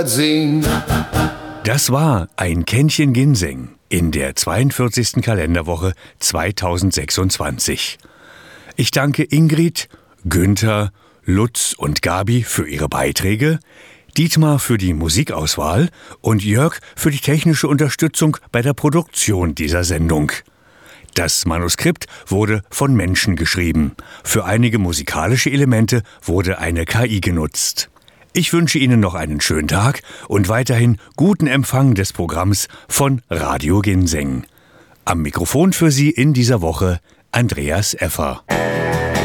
Das war ein Kännchen Ginseng in der 42. Kalenderwoche 2026. Ich danke Ingrid, Günther, Lutz und Gabi für ihre Beiträge, Dietmar für die Musikauswahl und Jörg für die technische Unterstützung bei der Produktion dieser Sendung. Das Manuskript wurde von Menschen geschrieben. Für einige musikalische Elemente wurde eine KI genutzt. Ich wünsche Ihnen noch einen schönen Tag und weiterhin guten Empfang des Programms von Radio Ginseng. Am Mikrofon für Sie in dieser Woche Andreas Effer.